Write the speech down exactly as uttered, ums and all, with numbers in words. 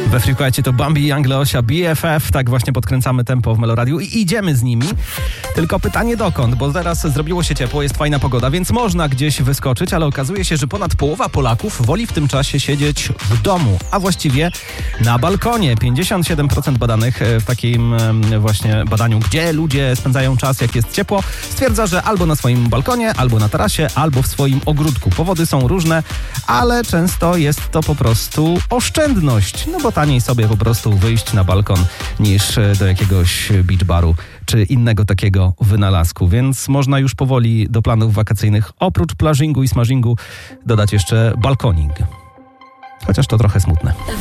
We Freakwajcie to Bambi i Angleosia, B F F, tak właśnie podkręcamy tempo w Meloradiu i idziemy z nimi. Tylko pytanie dokąd, bo zaraz zrobiło się ciepło, jest fajna pogoda, więc można gdzieś wyskoczyć, ale okazuje się, że ponad połowa Polaków woli w tym czasie siedzieć w domu, a właściwie na balkonie. pięćdziesiąt siedem procent badanych w takim właśnie badaniu, gdzie ludzie spędzają czas, jak jest ciepło, stwierdza, że albo na swoim balkonie, albo na tarasie, albo w swoim ogródku. Powody są różne, ale często jest to po prostu oszczędność, no bo taniej sobie po prostu wyjść na balkon niż do jakiegoś beach baru czy innego takiego wynalazku, więc można już powoli do planów wakacyjnych oprócz plażingu i smażingu dodać jeszcze balkoning. Chociaż to trochę smutne.